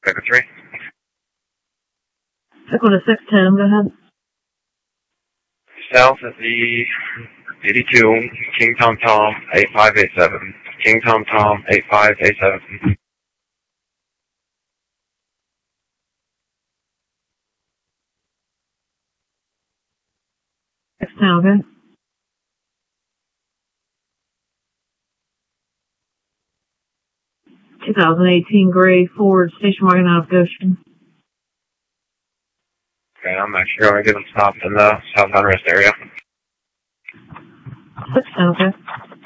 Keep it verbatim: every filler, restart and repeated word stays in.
Echo three. Echo to six ten, go ahead. South at the eighty-two, King Tom Tom, eight five eight seven. King Tom Tom, eight five eight seven. Six ten, okay. twenty eighteen gray Ford station wagon out of Goshen. Okay, I'm actually going to give them stop in the southbound rest area. six ten, okay.